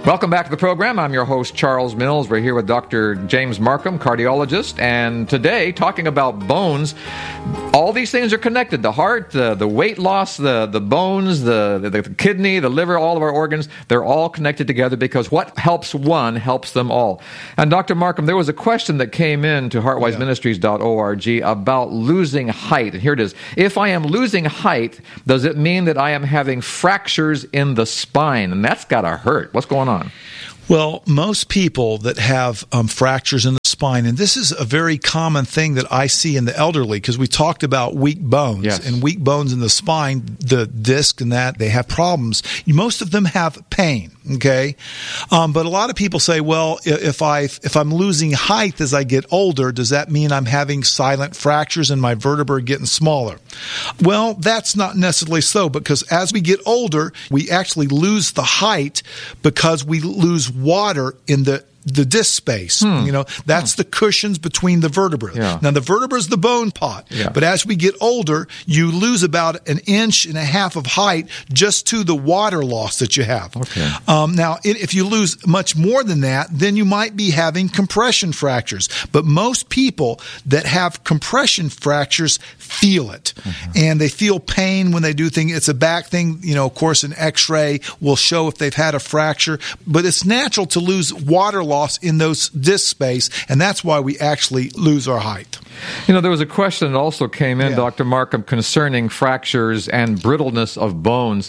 Welcome back to the program. I'm your host, Charles Mills. We're here with Dr. James Markham, cardiologist, and today talking about bones. All these things are connected. The heart, the weight loss, the bones, the kidney, the liver, all of our organs, they're all connected together because what helps one helps them all. And Dr. Markham, there was a question that came in to heartwiseministries.org about losing height. And here it is. If I am losing height, does it mean that I am having fractures in the spine? And that's got to hurt. What's going on? Well, most people that have fractures in the spine, and this is a very common thing that I see in the elderly, because we talked about weak bones, yes. And weak bones in the spine, the disc and that, they have problems. Most of them have pain, okay? But a lot of people say, well, if I'm losing height as I get older, does that mean I'm having silent fractures and my vertebrae getting smaller? Well, that's not necessarily so, because as we get older, we actually lose the height because we lose water in the disc space. That's the cushions between the vertebrae. Yeah. Now, the vertebra is the bone pot. Yeah. But as we get older, you lose about 1.5 inches of height just to the water loss that you have. Okay. Now, if you lose much more than that, then you might be having compression fractures. But most people that have compression fractures feel it. Mm-hmm. And they feel pain when they do things. It's a back thing. Of course, an x-ray will show if they've had a fracture. But it's natural to lose water loss in those disc space, and that's why we actually lose our height. There was a question that also came in, Dr. Markham, concerning fractures and brittleness of bones.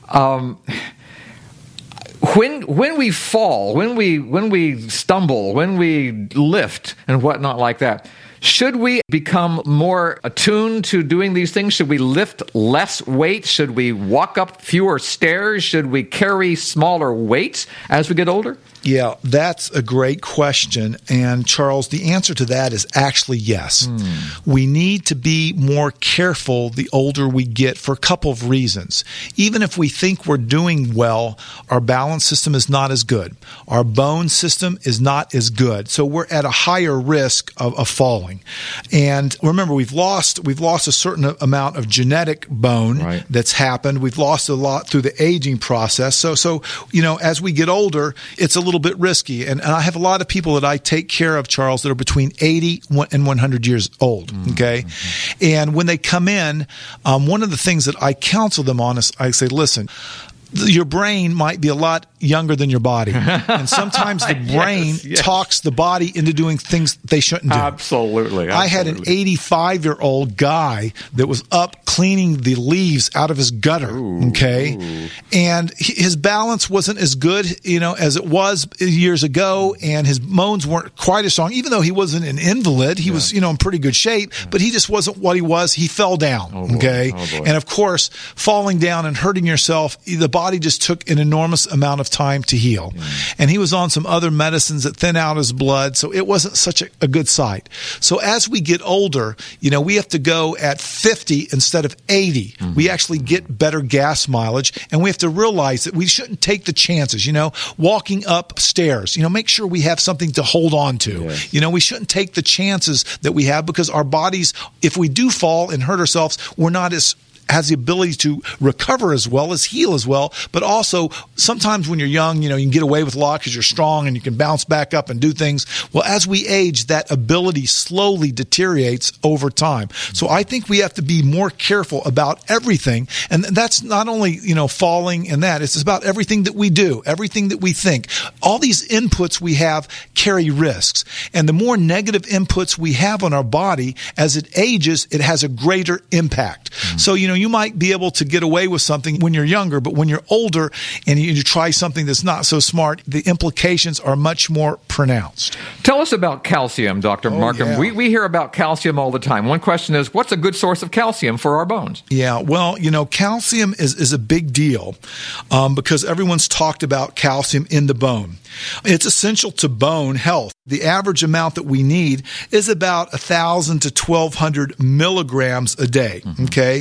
When we fall, when we stumble, when we lift and whatnot like that, should we become more attuned to doing these things? Should we lift less weight? Should we walk up fewer stairs? Should we carry smaller weights as we get older? Yeah, that's a great question. And Charles, the answer to that is actually yes. We need to be more careful the older we get for a couple of reasons. Even if we think we're doing well, our balance system is not as good. Our bone system is not as good. So we're at a higher risk of falling. And remember, we've lost a certain amount of genetic bone that's happened. We've lost a lot through the aging process. So as we get older, it's a little bit risky. And I have a lot of people that I take care of, Charles, that are between 80 and 100 years old, okay? Mm-hmm. And when they come in, one of the things that I counsel them on is I say, listen, your brain might be a lot younger than your body. And sometimes the brain talks the body into doing things they shouldn't do. Absolutely. I had an 85-year-old guy that was up cleaning the leaves out of his gutter, okay? And his balance wasn't as good, as it was years ago, and his bones weren't quite as strong. Even though he wasn't an invalid, he was, in pretty good shape, but he just wasn't what he was. He fell down, okay? And of course, falling down and hurting yourself, the body just took an enormous amount of time to heal. And he was on some other medicines that thin out his blood, so it wasn't such a good sight. So as we get older, we have to go at 50 instead of 80. We actually get better gas mileage, and we have to realize that we shouldn't take the chances, walking up stairs, make sure we have something to hold on to. We shouldn't take the chances that we have, because our bodies, if we do fall and hurt ourselves, we're not has the ability to recover as well as heal as well. But also, sometimes when you're young, you can get away with a lot because you're strong and you can bounce back up and do things. Well, as we age, that ability slowly deteriorates over time. So I think we have to be more careful about everything. And that's not only, falling and that. It's about everything that we do, everything that we think. All these inputs we have carry risks. And the more negative inputs we have on our body, as it ages, it has a greater impact. So, you might be able to get away with something when you're younger, but when you're older and you try something that's not so smart, the implications are much more pronounced. Tell us about calcium, Dr. Markham. Yeah. We hear about calcium all the time. One question is, what's a good source of calcium for our bones? Yeah, well, calcium is a big deal because everyone's talked about calcium in the bone. It's essential to bone health. The average amount that we need is about 1,000 to 1,200 milligrams a day, okay?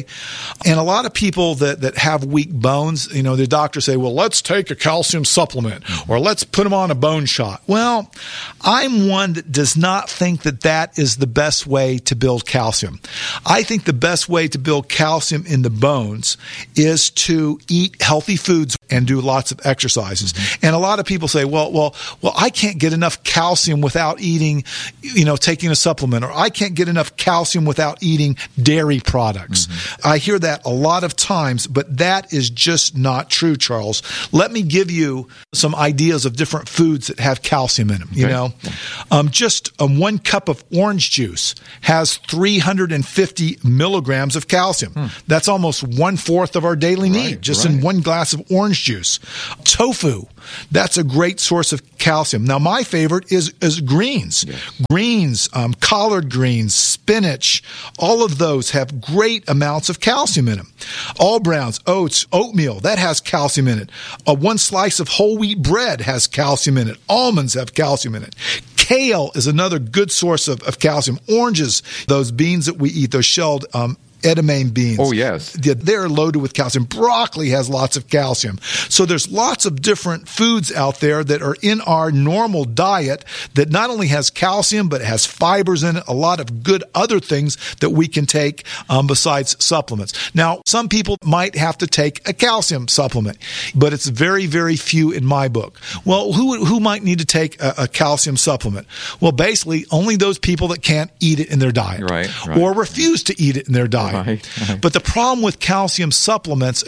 And a lot of people that have weak bones, their doctors say, well, let's take a calcium supplement or let's put them on a bone shot. Well, I'm one that does not think that is the best way to build calcium. I think the best way to build calcium in the bones is to eat healthy foods and do lots of exercises. Mm-hmm. And a lot of people say, well, I can't get enough calcium without eating, taking a supplement, or I can't get enough calcium without eating dairy products. Mm-hmm. I hear that a lot of times, but that is just not true, Charles. Let me give you some ideas of different foods that have calcium in them. Okay. Just 1 cup of orange juice has 350 milligrams of calcium. That's almost 1/4 of our daily need, just in 1 glass of orange juice. Tofu, that's a great source of calcium. Now, my favorite is greens. Yes. Greens, collard greens, spinach, all of those have great amounts of calcium in them. All browns, oats, oatmeal, that has calcium in it. 1 slice of whole wheat bread has calcium in it. Almonds have calcium in it. Kale is another good source of calcium. Oranges, those beans that we eat, those shelled edamame beans. Oh, yes. They're loaded with calcium. Broccoli has lots of calcium. So there's lots of different foods out there that are in our normal diet that not only has calcium, but it has fibers in it, a lot of good other things that we can take besides supplements. Now, some people might have to take a calcium supplement, but it's very, very few in my book. Well, who might need to take a calcium supplement? Well, basically, only those people that can't eat it in their diet or refuse to eat it in their diet. Right. But the problem with calcium supplements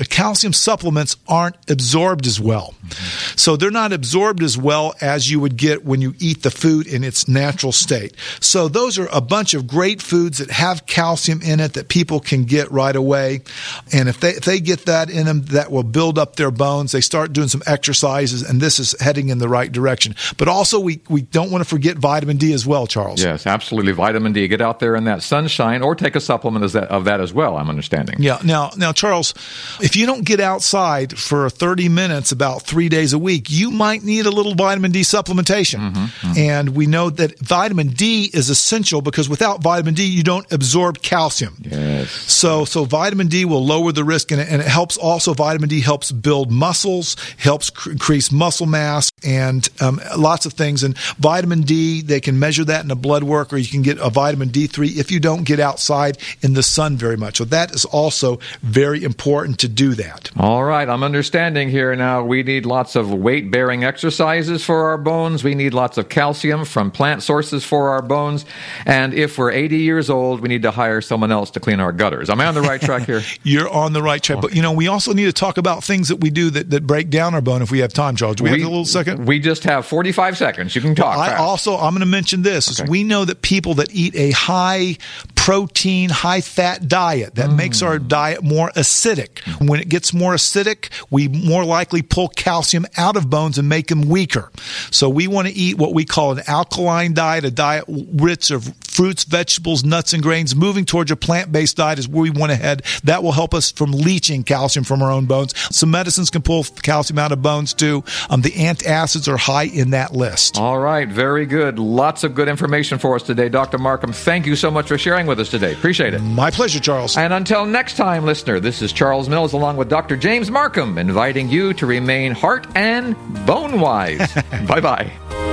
aren't absorbed as well. Mm-hmm. So they're not absorbed as well as you would get when you eat the food in its natural state. So those are a bunch of great foods that have calcium in it that people can get right away. And if they get that in them, that will build up their bones. They start doing some exercises, and this is heading in the right direction. But also, we don't want to forget vitamin D as well, Charles. Yes, absolutely. Vitamin D. Get out there in that sunshine or take a supplement of that as well, I'm understanding. Yeah. Now, Charles, if you don't get outside for 30 minutes about 3 days a week, you might need a little vitamin D supplementation. Mm-hmm, mm-hmm. And we know that vitamin D is essential because without vitamin D, you don't absorb calcium. Yes. So vitamin D will lower the risk, and it helps also, vitamin D helps build muscles, helps increase muscle mass, and lots of things. And vitamin D, they can measure that in a blood work, or you can get a vitamin D3 if you don't get outside in the sun very much. So that is also very important to do that. All right, I'm understanding here now. We need lots of weight-bearing exercises for our bones. We need lots of calcium from plant sources for our bones. And if we're 80 years old, we need to hire someone else to clean our gutters. Am I on the right track here? You're on the right track. But, we also need to talk about things that we do that break down our bone if we have time, Charles. Do we have a little second? We just have 45 seconds. You can talk. I'm going to mention this. Okay. We know that people that eat a high protein, high fat diet, that makes our diet more acidic. When it gets more acidic, we more likely pull calcium out of bones and make them weaker. So we want to eat what we call an alkaline diet, a diet rich of fruits, vegetables, nuts, and grains. Moving towards a plant-based diet is where we want to head. That will help us from leaching calcium from our own bones. Some medicines can pull calcium out of bones too. The antacids are high in that list. All right, very good. Lots of good information for us today. Dr. Markham, thank you so much for sharing with us today. Appreciate it. My pleasure, Charles. And until next time, listener, this is Charles Mills along with Dr. James Markham, inviting you to remain heart and bone wise. Bye-bye.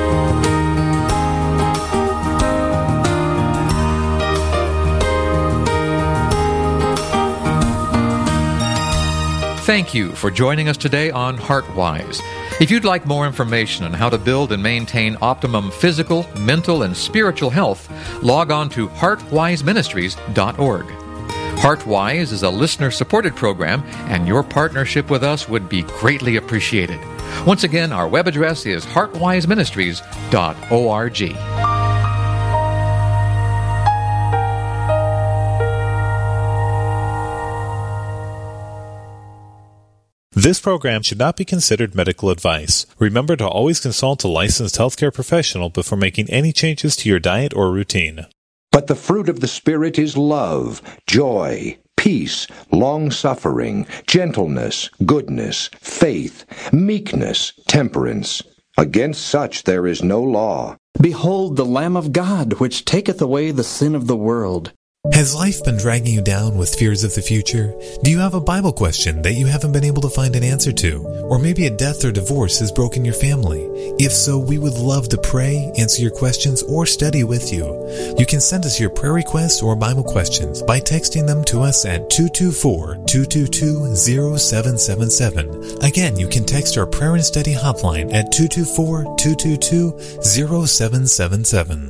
Thank you for joining us today on HeartWise. If you'd like more information on how to build and maintain optimum physical, mental, and spiritual health, log on to heartwiseministries.org. HeartWise is a listener-supported program, and your partnership with us would be greatly appreciated. Once again, our web address is heartwiseministries.org. This program should not be considered medical advice. Remember to always consult a licensed healthcare professional before making any changes to your diet or routine. But the fruit of the Spirit is love, joy, peace, long-suffering, gentleness, goodness, faith, meekness, temperance. Against such there is no law. Behold the Lamb of God, which taketh away the sin of the world. Has life been dragging you down with fears of the future? Do you have a Bible question that you haven't been able to find an answer to? Or maybe a death or divorce has broken your family? If so, we would love to pray, answer your questions, or study with you. You can send us your prayer requests or Bible questions by texting them to us at 224-222-0777. Again, you can text our prayer and study hotline at 224-222-0777.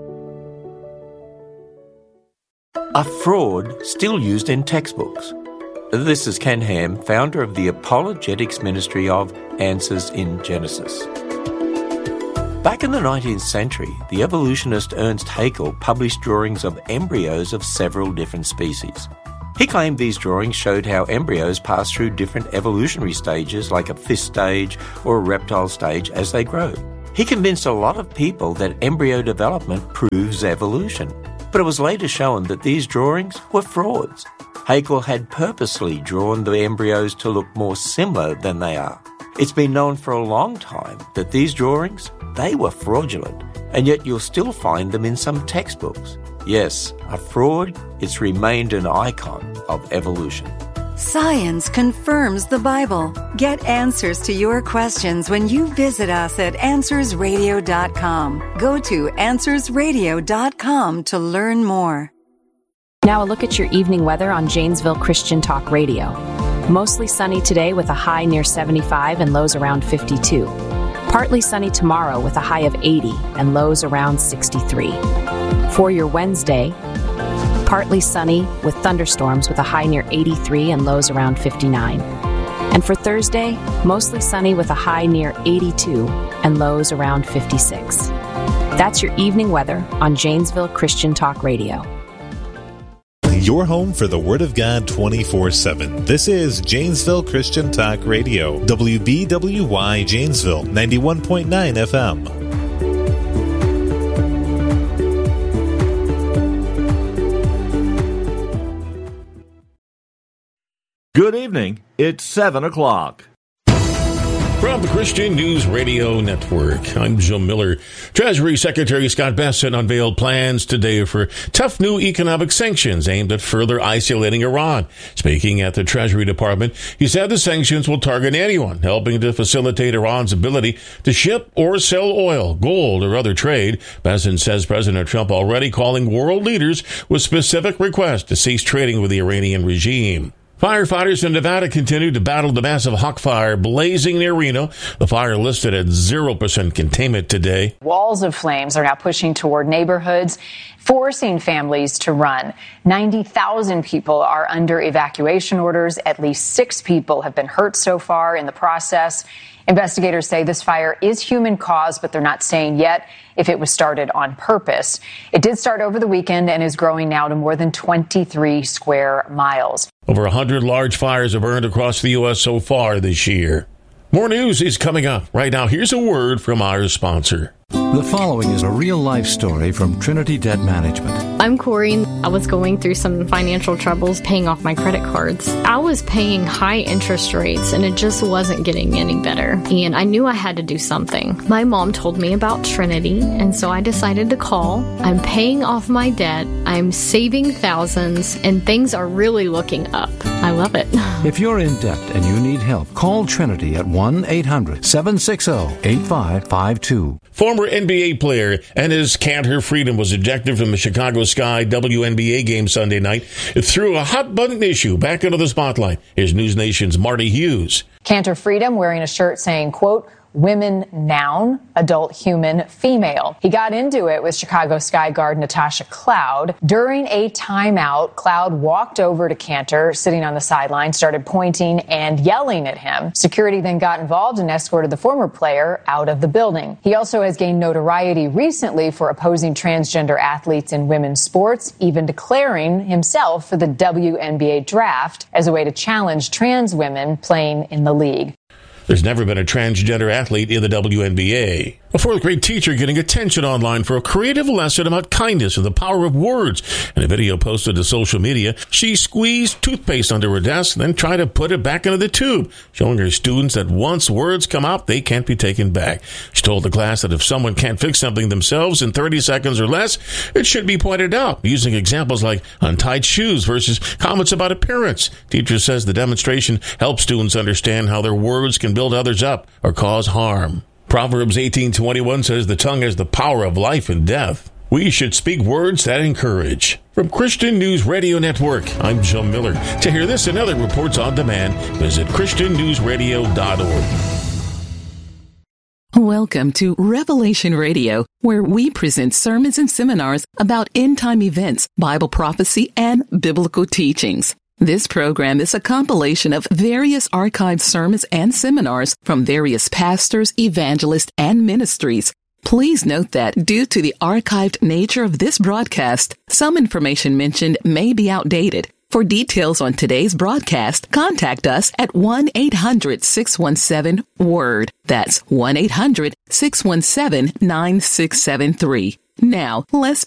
Are fraud still used in textbooks? This is Ken Ham, founder of the Apologetics Ministry of Answers in Genesis. Back in the 19th century, the evolutionist Ernst Haeckel published drawings of embryos of several different species. He claimed these drawings showed how embryos pass through different evolutionary stages like a fish stage or a reptile stage as they grow. He convinced a lot of people that embryo development proves evolution. But it was later shown that these drawings were frauds. Haeckel had purposely drawn the embryos to look more similar than they are. It's been known for a long time that these drawings, they were fraudulent, and yet you'll still find them in some textbooks. Yes, a fraud, it's remained an icon of evolution. Science confirms the Bible. Get answers to your questions when you visit us at AnswersRadio.com. Go to AnswersRadio.com to learn more. Now a look at your evening weather on Janesville Christian Talk Radio. Mostly sunny today with a high near 75 and lows around 52. Partly sunny tomorrow with a high of 80 and lows around 63. For your Wednesday, partly sunny with thunderstorms with a high near 83 and lows around 59. And for Thursday, mostly sunny with a high near 82 and lows around 56. That's your evening weather on Janesville Christian Talk Radio. Your home for the Word of God 24/7. This is Janesville Christian Talk Radio. WBWY Janesville, 91.9 FM. Good evening. It's 7 o'clock. From the Christian News Radio Network, I'm Joe Miller. Treasury Secretary Scott Bessent unveiled plans today for tough new economic sanctions aimed at further isolating Iran. Speaking at the Treasury Department, he said the sanctions will target anyone helping to facilitate Iran's ability to ship or sell oil, gold, or other trade. Bessent says President Trump already calling world leaders with specific requests to cease trading with the Iranian regime. Firefighters in Nevada continue to battle the massive Hawk Fire blazing near Reno. The fire listed at 0% containment today. Walls of flames are now pushing toward neighborhoods, forcing families to run. 90,000 people are under evacuation orders. At least 6 people have been hurt so far in the process. Investigators say this fire is human caused, but they're not saying yet if it was started on purpose. It did start over the weekend and is growing now to more than 23 square miles. Over 100 large fires have burned across the U.S. so far this year. More news is coming up. Right now, here's a word from our sponsor. The following is a real-life story from Trinity Debt Management. I'm Corey. I was going through some financial troubles paying off my credit cards. I was paying high interest rates, and it just wasn't getting any better. And I knew I had to do something. My mom told me about Trinity, and so I decided to call. I'm paying off my debt. I'm saving thousands, and things are really looking up. I love it. If you're in debt and you need help, call Trinity at 1-800-760-8552. Former NBA player Enes Kanter Freedom was ejected from the Chicago Sky WNBA game Sunday night. It threw a hot-button issue back into the spotlight. Here's News Nation's Marty Hughes. Kanter Freedom wearing a shirt saying, quote, women noun, adult human female. He got into it with Chicago Sky guard Natasha Cloud. During a timeout, Cloud walked over to Kanter, sitting on the sideline, started pointing and yelling at him. Security then got involved and escorted the former player out of the building. He also has gained notoriety recently for opposing transgender athletes in women's sports, even declaring himself for the WNBA draft as a way to challenge trans women playing in the league. There's never been a transgender athlete in the WNBA. A fourth-grade teacher getting attention online for a creative lesson about kindness and the power of words. In a video posted to social media, she squeezed toothpaste under her desk, then tried to put it back into the tube, showing her students that once words come out, they can't be taken back. She told the class that if someone can't fix something themselves in 30 seconds or less, it should be pointed out, using examples like untied shoes versus comments about appearance. Teacher says the demonstration helps students understand how their words can build others up or cause harm. Proverbs 18:21 says the tongue has the power of life and death. We should speak words that encourage. From Christian News Radio Network, I'm Joe Miller. To hear this and other reports on demand, visit ChristianNewsRadio.org. Welcome to Revelation Radio, where we present sermons and seminars about end-time events, Bible prophecy, and biblical teachings. This program is a compilation of various archived sermons and seminars from various pastors, evangelists, and ministries. Please note that due to the archived nature of this broadcast, some information mentioned may be outdated. For details on today's broadcast, contact us at 1-800-617-WORD. That's 1-800-617-9673. Now, let's